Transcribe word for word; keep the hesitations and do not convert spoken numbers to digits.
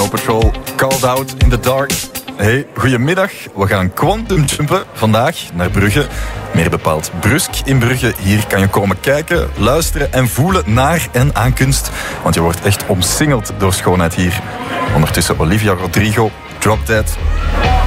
Snow Patrol, Called Out in the Dark. Hey, goedemiddag. We gaan quantum jumpen vandaag naar Brugge. Meer bepaald Brusk in Brugge. Hier kan je komen kijken, luisteren en voelen naar en aan kunst. Want je wordt echt omsingeld door schoonheid hier. Ondertussen Olivia Rodrigo, Drop Dead.